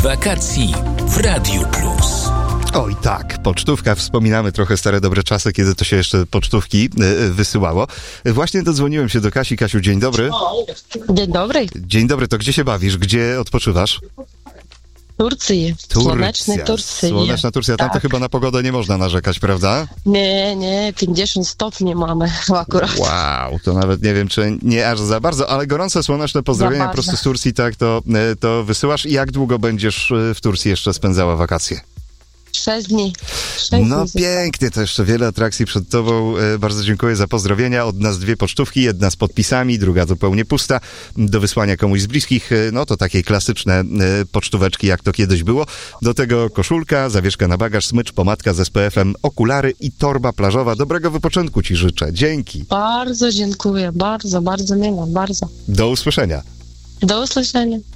wakacji w Radiu Plus. Oj tak, pocztówka. Wspominamy trochę stare dobre czasy, kiedy to się jeszcze pocztówki wysyłało. Właśnie dodzwoniłem się do Kasi. Kasiu, dzień dobry. Dzień dobry. Dzień dobry, to gdzie się bawisz? Gdzie odpoczywasz? Turcji. Słonecznej Turcji. Słoneczna Turcja. Tam to chyba na pogodę nie można narzekać, prawda? Nie, 50 stopni mamy akurat. Wow, to nawet nie wiem, czy nie aż za bardzo, ale gorące, słoneczne pozdrowienia po prostu z Turcji, tak, to wysyłasz. I jak długo będziesz w Turcji jeszcze spędzała wakacje? 6 dni. No pięknie, to jeszcze wiele atrakcji przed tobą. Bardzo dziękuję za pozdrowienia. Od nas 2 pocztówki, jedna z podpisami, druga zupełnie pusta, do wysłania komuś z bliskich. No to takie klasyczne pocztóweczki, jak to kiedyś było. Do tego koszulka, zawieszka na bagaż, smycz, pomadka z SPF-em, okulary i torba plażowa. Dobrego wypoczynku ci życzę. Dzięki. Bardzo dziękuję, bardzo miło, bardzo. Do usłyszenia. Do usłyszenia.